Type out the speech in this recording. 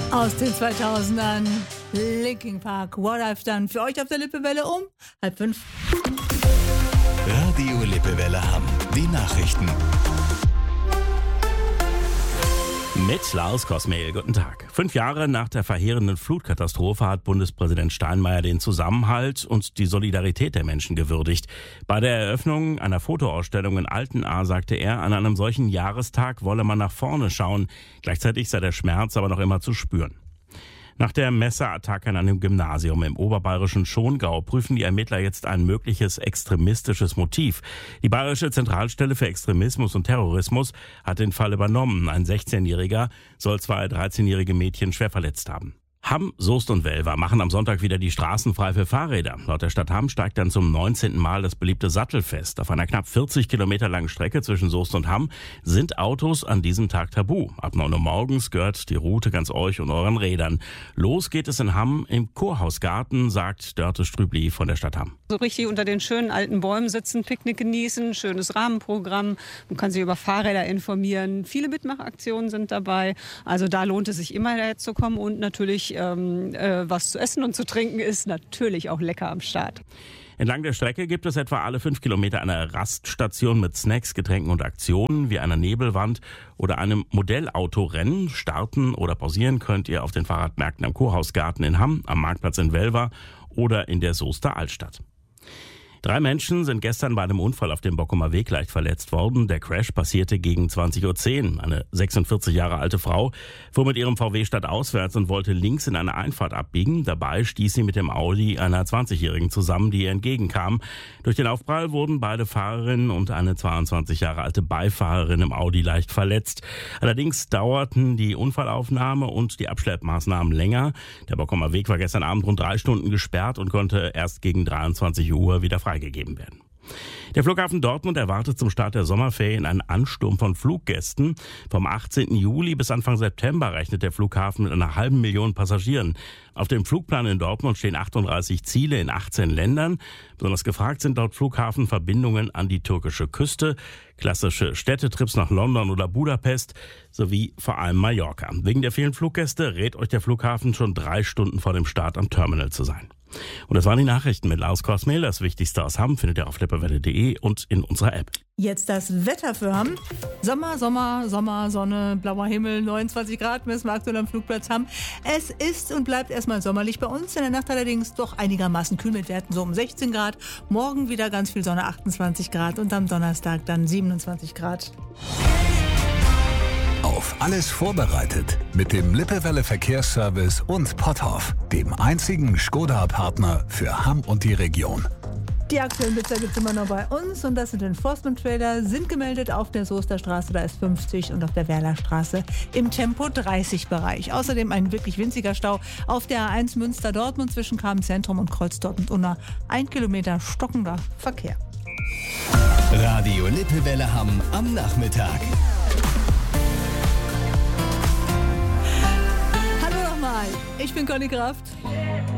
Aus den 2000ern, Linkin Park, What I've Done. Für euch auf der Lippewelle um 4:30. Radio Lippewelle Hamm. Die Nachrichten. Mit Lars Kosmehl, guten Tag. 5 Jahre nach der verheerenden Flutkatastrophe hat Bundespräsident Steinmeier den Zusammenhalt und die Solidarität der Menschen gewürdigt. Bei der Eröffnung einer Fotoausstellung in Altenahr sagte er, an einem solchen Jahrestag wolle man nach vorne schauen. Gleichzeitig sei der Schmerz aber noch immer zu spüren. Nach der Messerattacke an einem Gymnasium im oberbayerischen Schongau prüfen die Ermittler jetzt ein mögliches extremistisches Motiv. Die Bayerische Zentralstelle für Extremismus und Terrorismus hat den Fall übernommen. Ein 16-Jähriger soll 2 13-jährige Mädchen schwer verletzt haben. Hamm, Soest und Welver machen am Sonntag wieder die Straßen frei für Fahrräder. Laut der Stadt Hamm steigt dann zum 19. Mal das beliebte Sattelfest. Auf einer knapp 40 Kilometer langen Strecke zwischen Soest und Hamm sind Autos an diesem Tag tabu. Ab 9 Uhr morgens gehört die Route ganz euch und euren Rädern. Los geht es in Hamm im Kurhausgarten, sagt Dörte Strübli von der Stadt Hamm. So richtig unter den schönen alten Bäumen sitzen, Picknick genießen, schönes Rahmenprogramm. Man kann sich über Fahrräder informieren. Viele Mitmachaktionen sind dabei. Also da lohnt es sich immer herzukommen und natürlich was zu essen und zu trinken ist natürlich auch lecker am Start. Entlang der Strecke gibt es etwa alle 5 Kilometer eine Raststation mit Snacks, Getränken und Aktionen wie einer Nebelwand oder einem Modellautorennen. Starten oder pausieren könnt ihr auf den Fahrradmärkten am Kurhausgarten in Hamm, am Marktplatz in Welver oder in der Soester Altstadt. 3 Menschen sind gestern bei einem Unfall auf dem Bockumer Weg leicht verletzt worden. Der Crash passierte gegen 20:10 Uhr. Eine 46 Jahre alte Frau fuhr mit ihrem VW stadtauswärts und wollte links in eine Einfahrt abbiegen. Dabei stieß sie mit dem Audi einer 20-Jährigen zusammen, die ihr entgegenkam. Durch den Aufprall wurden beide Fahrerinnen und eine 22 Jahre alte Beifahrerin im Audi leicht verletzt. Allerdings dauerten die Unfallaufnahme und die Abschleppmaßnahmen länger. Der Bockumer Weg war gestern Abend rund 3 Stunden gesperrt und konnte erst gegen 23 Uhr wieder freigegeben werden. Der Flughafen Dortmund erwartet zum Start der Sommerferien einen Ansturm von Fluggästen. Vom 18. Juli bis Anfang September rechnet der Flughafen mit einer halben Million Passagieren. Auf dem Flugplan in Dortmund stehen 38 Ziele in 18 Ländern. Besonders gefragt sind laut Flughafen Verbindungen an die türkische Küste, klassische Städtetrips nach London oder Budapest sowie vor allem Mallorca. Wegen der vielen Fluggäste rät euch der Flughafen schon 3 Stunden vor dem Start am Terminal zu sein. Und das waren die Nachrichten mit Lars Kosmehl. Das Wichtigste aus Hamm findet ihr auf lippewelle.de und in unserer App. Jetzt das Wetter für Hamm. Sommer, Sonne, blauer Himmel, 29 Grad messen wir aktuell am Flugplatz Hamm. Es ist und bleibt erstmal sommerlich bei uns. In der Nacht allerdings doch einigermaßen kühl mit Werten so um 16 Grad. Morgen wieder ganz viel Sonne, 28 Grad und am Donnerstag dann 27 Grad. Auf alles vorbereitet mit dem Lippewelle Verkehrsservice und Potthoff, dem einzigen Skoda-Partner für Hamm und die Region. Die aktuellen Blitzer gibt es immer noch bei uns und das sind Enforcement-Trailer, sind gemeldet auf der Soester Straße, da ist 50 und auf der Werler Straße im Tempo 30-Bereich. Außerdem ein wirklich winziger Stau auf der A1 Münster-Dortmund zwischen Kamenzentrum und Kreuz Dortmund-Unna. 1 Kilometer stockender Verkehr. Radio Lippewelle Hamm am Nachmittag. Hallo nochmal, ich bin Conny Kraft.